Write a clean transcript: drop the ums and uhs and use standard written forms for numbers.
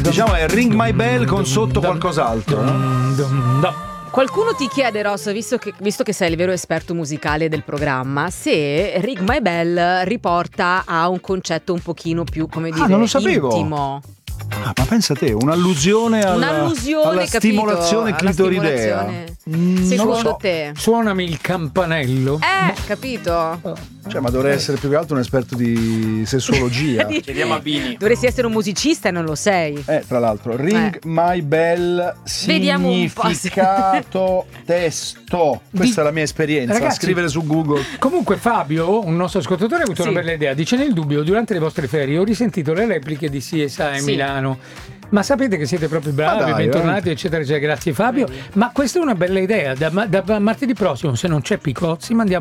Diciamo è Ring My Bell con sotto qualcos'altro, no? Qualcuno ti chiede, Ross, visto che sei il vero esperto musicale del programma, se Ring My Bell riporta a un concetto un pochino più, come dire, non lo sapevo. intimo. Ma pensa te, un'allusione alla stimolazione clitoridea. Secondo te? Suonami il campanello. Capito? Cioè, ma dovrei essere più che altro un esperto di sessuologia. Chiediamo a Bini. Dovresti essere un musicista e non lo sei. Tra l'altro, Ring My Bell, Vediamo un po' significato testo. Questa è la mia esperienza. Ragazzi, scrivere su Google. Comunque Fabio, un nostro ascoltatore, ha avuto una bella idea. Dice: nel dubbio, durante le vostre ferie ho risentito le repliche di CSI Milano. Ma sapete che siete proprio bravi, bentornati, eccetera, eccetera. Grazie Fabio. Ma questa è una bella idea. Da martedì prossimo, se non c'è Picozzi, mandiamo